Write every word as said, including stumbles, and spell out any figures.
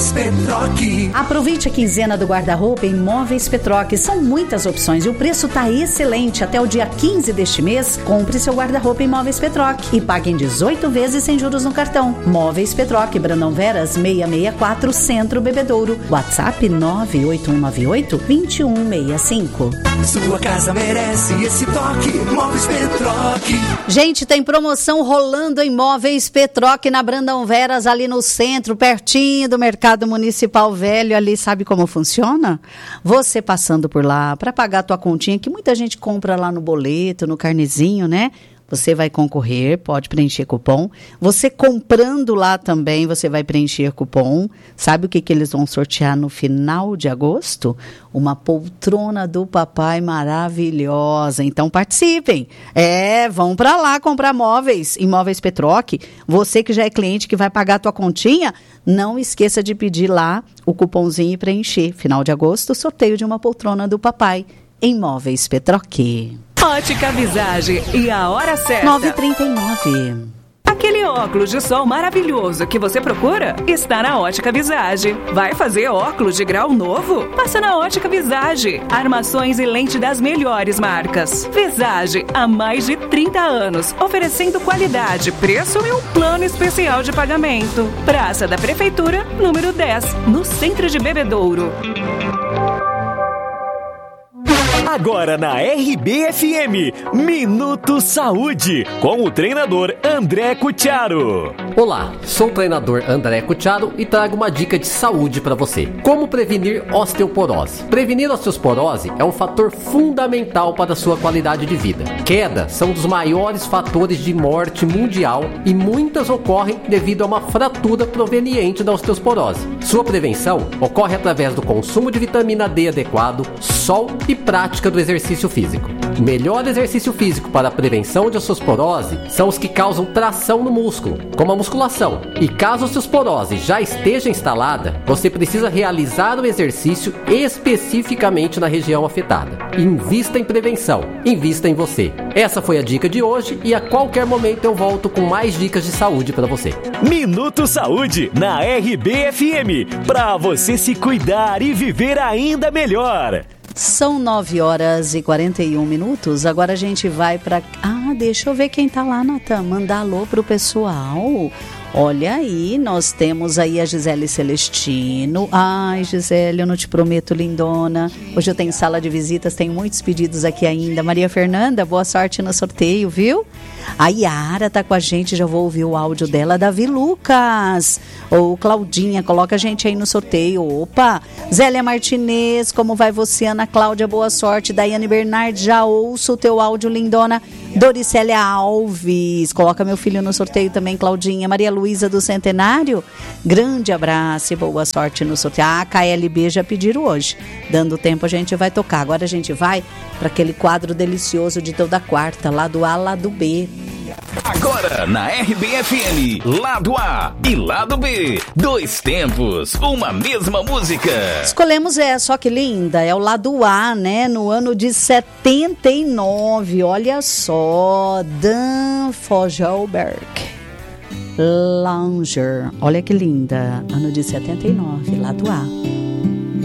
Móveis Petroc. Aproveite a quinzena do guarda-roupa em Móveis Petroc. São muitas opções e o preço tá excelente. Até o dia quinze deste mês, compre seu guarda-roupa em Móveis Petroc e pague em dezoito vezes sem juros no cartão. Móveis Petroc, Brandão Veras, seiscentos e sessenta e quatro, Centro Bebedouro. WhatsApp nove oito um nove oito, dois um seis cinco. Sua casa merece esse toque. Móveis Petroc. Gente, tem promoção rolando em Móveis Petroc na Brandão Veras, ali no centro, pertinho do Mercado Municipal Velho. Ali, sabe como funciona? Você passando por lá para pagar a tua continha, que muita gente compra lá no boleto, no carnezinho, né? Você vai concorrer, pode preencher cupom. Você comprando lá também, você vai preencher cupom. Sabe o que, que eles vão sortear no final de agosto? Uma poltrona do papai maravilhosa. Então participem. É, vão para lá comprar móveis em Móveis Petroc. Você que já é cliente, que vai pagar a tua continha, não esqueça de pedir lá o cupomzinho e preencher. Final de agosto, sorteio de uma poltrona do papai em Móveis Petroc. Ótica Visagem e a hora certa. nove e trinta e nove. Aquele óculos de sol maravilhoso que você procura está na Ótica Visagem. Vai fazer óculos de grau novo? Passa na Ótica Visagem. Armações e lente das melhores marcas. Visagem, há mais de trinta anos, oferecendo qualidade, preço e um plano especial de pagamento. Praça da Prefeitura, número dez, no centro de Bebedouro. Agora na R B F M, Minuto Saúde, com o treinador André Cutiaro. Olá, sou o treinador André Cutiaro e trago uma dica de saúde para você. Como prevenir osteoporose? Prevenir osteoporose é um fator fundamental para a sua qualidade de vida. Quedas são um dos maiores fatores de morte mundial e muitas ocorrem devido a uma fratura proveniente da osteoporose. Sua prevenção ocorre através do consumo de vitamina D adequado, sol e prática do exercício físico. O melhor exercício físico para a prevenção de osteoporose são os que causam tração no músculo, como a musculação. E caso a osteoporose já esteja instalada, você precisa realizar o exercício especificamente na região afetada. Invista em prevenção, invista em você. Essa foi a dica de hoje e a qualquer momento eu volto com mais dicas de saúde para você. Minuto Saúde na R B F M, para você se cuidar e viver ainda melhor. São nove horas e quarenta e um minutos. Agora a gente vai para... Ah, deixa eu ver quem tá lá, Natan. Mandar alô pro pessoal. Olha aí, nós temos aí a Gisele Celestino. Ai, Gisele, eu não te prometo, lindona. Hoje eu tenho sala de visitas, tenho muitos pedidos aqui ainda. Maria Fernanda, boa sorte no sorteio, viu? A Yara tá com a gente, já vou ouvir o áudio dela. Davi Lucas, ou Claudinha, coloca a gente aí no sorteio. Opa, Zélia Martinez, como vai você? Ana Cláudia, boa sorte. Daiane Bernardi, já ouço o teu áudio, lindona. Doricélia Alves, coloca meu filho no sorteio também, Claudinha. Maria Luísa do Centenário, grande abraço e boa sorte no sorteio. Ah, a K L B já pediram hoje. Dando tempo a gente vai tocar. Agora a gente vai para aquele quadro delicioso de toda quarta, lado A, lado B. Agora na R B F M, lado A e lado B, dois tempos, uma mesma música. Escolhemos essa, ó que linda, é o lado A, né, no ano de setenta e nove, olha só, Dan Fogelberg, Langer, olha que linda, ano de setenta e nove, lado A.